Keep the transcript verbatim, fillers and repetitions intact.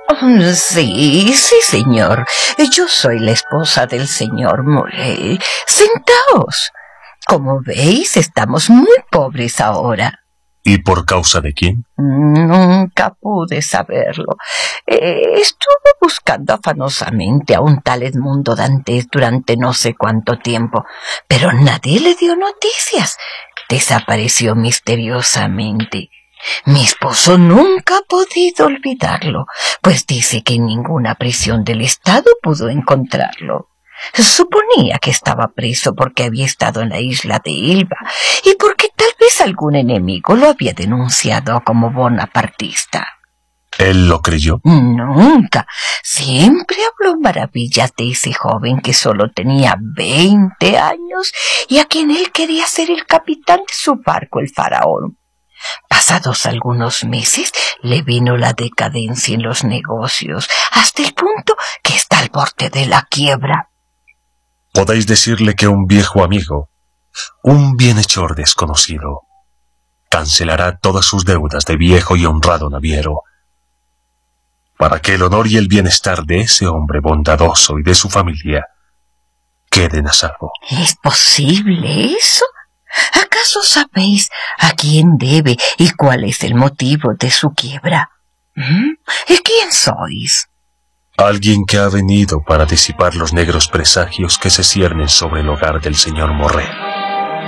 Oh, sí, sí, señor. Yo soy la esposa del señor Morel. Sentaos. Como veis, estamos muy pobres ahora. ¿Y por causa de quién? Nunca pude saberlo. Eh, estuve buscando afanosamente a un tal Edmundo Dantes durante no sé cuánto tiempo, pero nadie le dio noticias. Desapareció misteriosamente. Mi esposo nunca ha podido olvidarlo, pues dice que en ninguna prisión del estado pudo encontrarlo. Suponía que estaba preso porque había estado en la isla de Elba y porque tal vez algún enemigo lo había denunciado como bonapartista. ¿Él lo creyó? Nunca. Siempre habló maravillas de ese joven que solo tenía veinte años y a quien él quería ser el capitán de su barco, el Faraón. Pasados algunos meses, le vino la decadencia en los negocios, hasta el punto que está al borde de la quiebra. Podéis decirle que un viejo amigo, un bienhechor desconocido, cancelará todas sus deudas de viejo y honrado naviero, para que el honor y el bienestar de ese hombre bondadoso y de su familia queden a salvo. ¿Es posible eso? ¿Acaso sabéis a quién debe y cuál es el motivo de su quiebra? ¿Mm? ¿Y quién sois? Alguien que ha venido para disipar los negros presagios que se ciernen sobre el hogar del señor Morel.